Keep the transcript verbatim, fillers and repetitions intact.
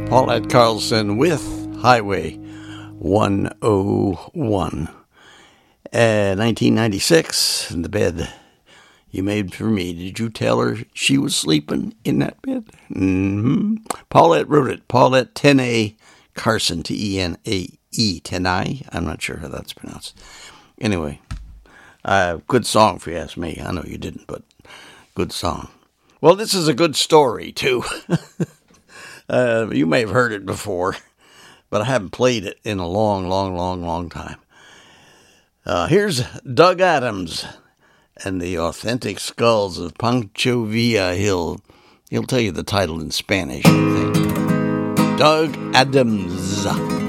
Paulette Carlson with Highway one oh one. Uh, nineteen ninety-six, in the bed you made for me. Did you tell her she was sleeping in that bed? Mm-hmm. Paulette wrote it. Paulette ten A Carson, T E N A E, ten I. I'm not sure how that's pronounced. Anyway, uh, good song if you ask me. I know you didn't, but good song. Well, this is a good story, too. uh, you may have heard it before, but I haven't played it in a long, long, long, long time. Uh, here's Doug Adams and the Authentic Skulls of Pancho Villa. He'll, he'll tell you the title in Spanish, I think. Doug Adams.